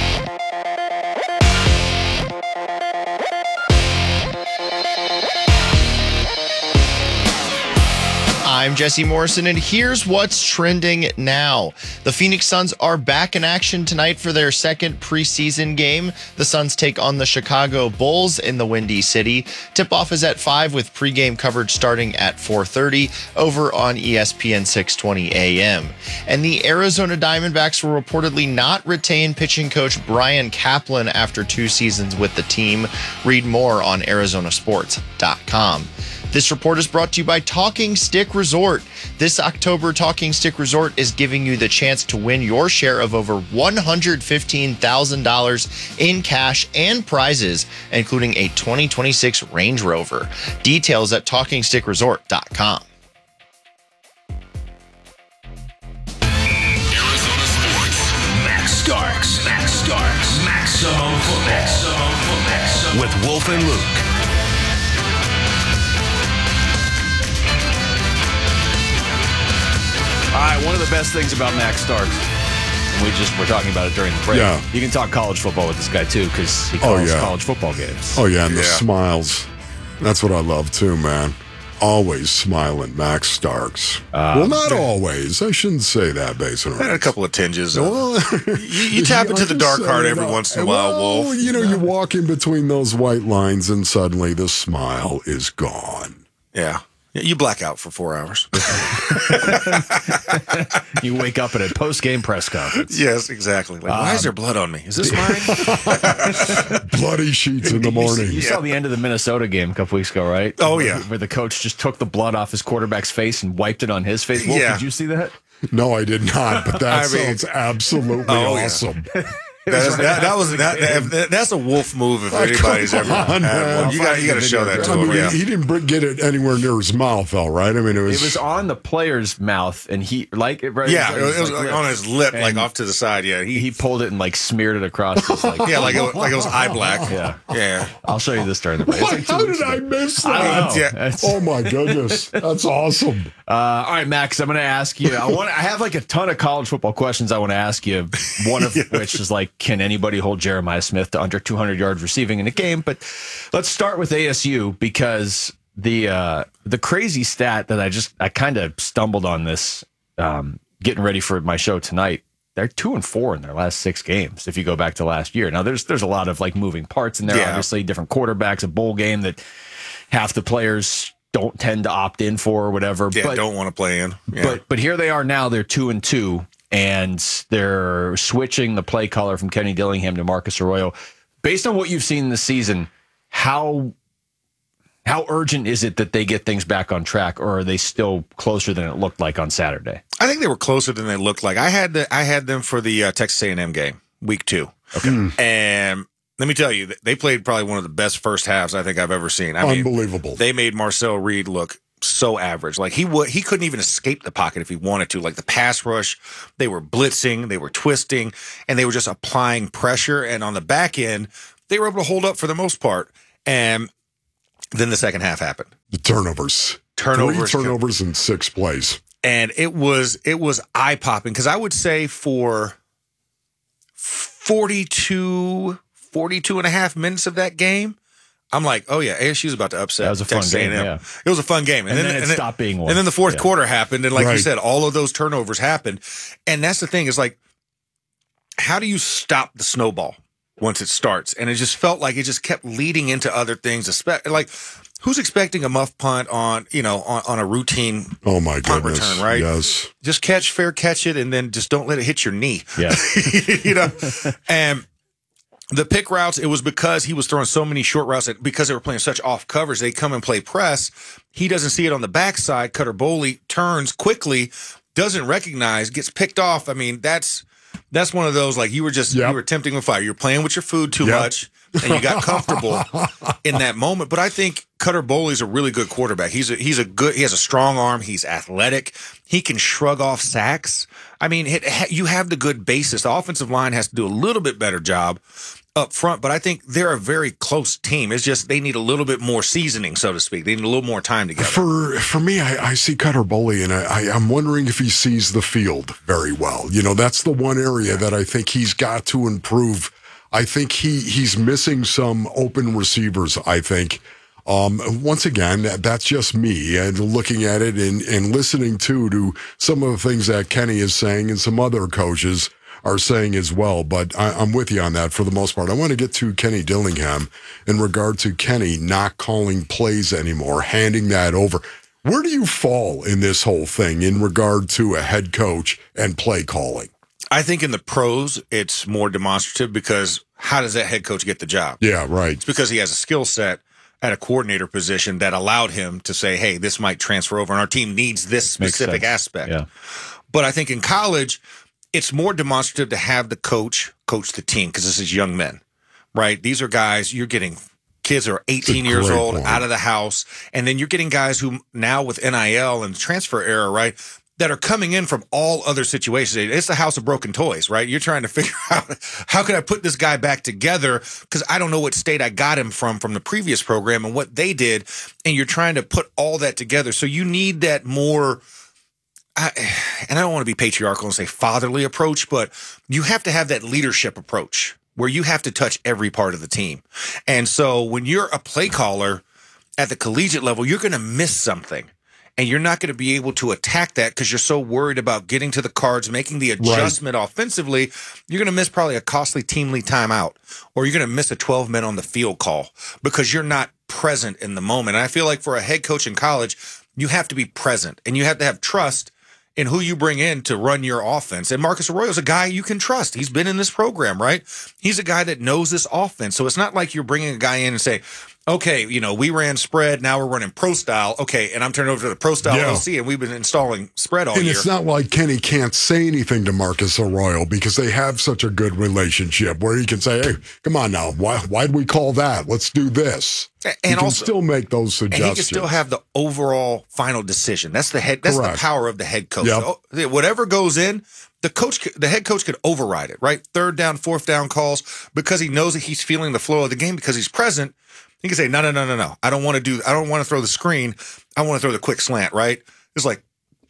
I'm Jesse Morrison, and here's what's trending now. The Phoenix Suns are back in action tonight for their second preseason game. The Suns take on the Chicago Bulls in the Windy City. Tip-off is at 5 with pregame coverage starting at 4:30 over on ESPN 620 AM. And the Arizona Diamondbacks will reportedly not retain pitching coach Brian Kaplan after 2 seasons with the team. Read more on ArizonaSports.com. This report is brought to you by Talking Stick Resort. This October, Talking Stick Resort is giving you the chance to win your share of over $115,000 in cash and prizes, including a 2026 Range Rover. Details at TalkingStickResort.com. Arizona Sports. Max Starks. Maximum football. With Wolf and Luke. All right, one of the best things about Max Starks, and we're talking about it during the break. Yeah. You can talk college football with this guy too, because he calls college football games. Oh yeah, and the smiles. That's what I love too, man. Always smiling, Max Starks. Well, not always. I shouldn't say that, Basin. Had a couple of tinges. Well, you tap into the dark heart every once in a while, Wolf. You know, you walk in between those white lines, and suddenly the smile is gone. Yeah. You black out for 4 hours. You wake up at a post-game press conference. Yes, exactly. Like, why is there blood on me? Is this mine? Bloody sheets in the morning. You saw the end of the Minnesota game a couple weeks ago, right? Oh, yeah. Where the coach just took the blood off his quarterback's face and wiped it on his face. Wolf, Yeah. Did you see that? No, I did not, but that sounds absolutely awesome. That's a Wolf move if anybody's ever had one. You got to show that to him. Yeah. He didn't get it anywhere near his mouth, all right? I mean, it was on the player's mouth, and he right. It was like on his lip, like off to the side. Yeah, he pulled it and like smeared it across. His, like it was eye black. Yeah. I'll show you this during the break. How did I miss that? Oh my goodness, that's awesome. All right, Max, I'm going to ask you. I have like a ton of college football questions I want to ask you. One of which is like, can anybody hold Jeremiah Smith to under 200 yards receiving in a game? But let's start with ASU, because the crazy stat that I kind of stumbled on this getting ready for my show tonight. they're 2-4 in their last 6 games. If you go back to last year, now there's a lot of like moving parts in there. Yeah. Obviously, different quarterbacks, a bowl game that half the players don't tend to opt in for or whatever. Yeah, but don't want to play in. Yeah. But here they are now. They're 2-2, and they're switching the play caller from Kenny Dillingham to Marcus Arroyo. Based on what you've seen this season, how urgent is it that they get things back on track, or are they still closer than it looked like on Saturday? I think they were closer than they looked like. I had them for the Texas A&M game, week 2. Okay. And let me tell you, they played probably one of the best first halves I think I've ever seen. I mean, Unbelievable. They made Marcel Reed look so average. Like he couldn't even escape the pocket if he wanted to. Like the pass rush, they were blitzing, they were twisting, and they were just applying pressure. And on the back end, they were able to hold up for the most part. And then the second half happened. The turnovers. 3 turnovers in 6 plays. And it was eye-popping because I would say for 42 and a half minutes of that game, I'm like, oh yeah, ASU's about to upset. That was a fun Texas game. A&M. Yeah. It was a fun game, and then it stopped being one. And then the fourth quarter happened, and like you Right. said, all of those turnovers happened. And that's the thing is like, how do you stop the snowball once it starts? And it just felt like it just kept leading into other things. Like, who's expecting a muff punt on a routine Oh my punt goodness. return, right? Yes. Just catch it, and then just don't let it hit your knee. Yeah. And the pick routes, it was because he was throwing so many short routes that because they were playing such off covers, they come and play press. He doesn't see it on the backside. Cutter Boley turns quickly, doesn't recognize, gets picked off. I mean, that's one of those, like you were tempting with fire. You're playing with your food too much, and you got comfortable in that moment. But I think Cutter Boley's a really good quarterback. He has a strong arm. He's athletic. He can shrug off sacks. I mean, you have the good basis. The offensive line has to do a little bit better job up front, but I think they're a very close team. It's just they need a little bit more seasoning, so to speak. They need a little more time together. For me, I see Cutter Boley, and I'm wondering if he sees the field very well. That's the one area that I think he's got to improve. I think he's missing some open receivers, I think. Once again, that's just me and looking at it and listening to some of the things that Kenny is saying and some other coaches are saying as well. But I'm with you on that for the most part. I want to get to Kenny Dillingham in regard to Kenny not calling plays anymore, handing that over. Where do you fall in this whole thing in regard to a head coach and play calling? I think in the pros, it's more demonstrative because how does that head coach get the job? Yeah, right. It's because he has a skill set at a coordinator position that allowed him to say, hey, this might transfer over and our team needs this specific aspect. Yeah. But I think in college, it's more demonstrative to have the coach the team because this is young men, right? These are guys, you're getting kids who are 18 years old out of the house. And then you're getting guys who now with NIL and transfer era, right, that are coming in from all other situations. It's the house of broken toys, right? You're trying to figure out how can I put this guy back together because I don't know what state I got him from the previous program and what they did. And you're trying to put all that together. So you need that more, and I don't want to be patriarchal and say fatherly approach, but you have to have that leadership approach where you have to touch every part of the team. And so when you're a play caller at the collegiate level, you're going to miss something. And you're not going to be able to attack that because you're so worried about getting to the cards, making the adjustment offensively. You're going to miss probably a costly team lead timeout, or you're going to miss a 12-men on the field call because you're not present in the moment. And I feel like for a head coach in college, you have to be present and you have to have trust in who you bring in to run your offense. And Marcus Arroyo is a guy you can trust. He's been in this program, right? He's a guy that knows this offense. So it's not like you're bringing a guy in and say, okay, we ran spread, now we're running pro style. Okay, and I'm turning over to the pro style LC, and we've been installing spread all year. And it's not like Kenny can't say anything to Marcus Arroyo because they have such a good relationship where he can say, hey, come on now, why'd we call that? Let's do this. And he can also still make those suggestions. And he can still have the overall final decision. That's the power of the head coach. Yep. Whatever goes in, the head coach could override it, right? 3rd down, 4th down calls because he knows that he's feeling the flow of the game because he's present. He can say, no. I don't want to throw the screen. I want to throw the quick slant, right? It's like,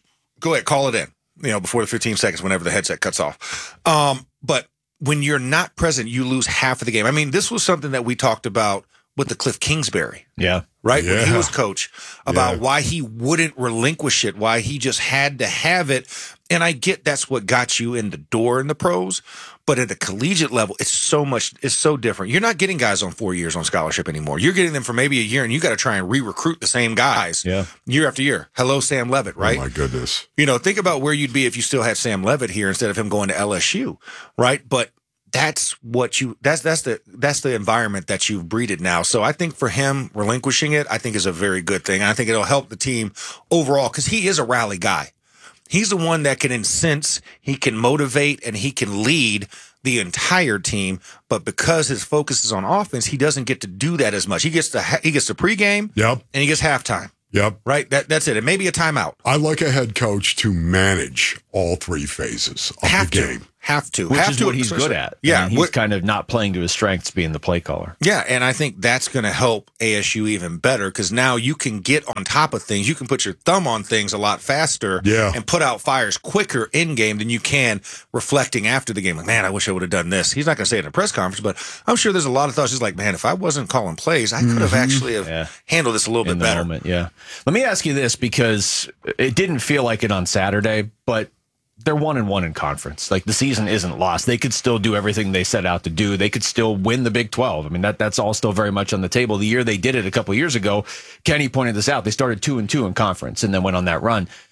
go ahead, call it in, before the 15 seconds, whenever the headset cuts off. But when you're not present, you lose half of the game. I mean, this was something that we talked about with the Cliff Kingsbury. Yeah. Right? Yeah. When he was coach, about why he wouldn't relinquish it, why he just had to have it. And I get that's what got you in the door in the pros, but at the collegiate level, it's so different. You're not getting guys on 4 years on scholarship anymore. You're getting them for maybe a year, and you got to try and re-recruit the same guys year after year. Hello, Sam Levitt, right? Oh, my goodness. Think about where you'd be if you still had Sam Levitt here instead of him going to LSU, right? But that's the environment that you've breeded now. So I think for him, relinquishing it, I think is a very good thing. And I think it'll help the team overall because he is a rally guy. He's the one that can incense, he can motivate, and he can lead the entire team. But because his focus is on offense, he doesn't get to do that as much. He gets the pregame, and he gets halftime. Yep. Right? That's it. And maybe a timeout. I like a head coach to manage all three phases of the game. Have to. Which have is to, what he's good at. Yeah. I mean, he's kind of not playing to his strengths being the play caller. Yeah, and I think that's going to help ASU even better because now you can get on top of things. You can put your thumb on things a lot faster and put out fires quicker in-game than you can reflecting after the game. Like, man, I wish I would have done this. He's not going to say it in a press conference, but I'm sure there's a lot of thoughts. He's like, man, if I wasn't calling plays, I could have actually handled this a little bit better. Moment, Let me ask you this because it didn't feel like it on Saturday, but they're 1-1 in conference. Like the season isn't lost. They could still do everything they set out to do. They could still win the Big 12. I mean, that's all still very much on the table. The year they did it a couple of years ago, Kenny pointed this out. They started 2-2 in conference and then went on that run.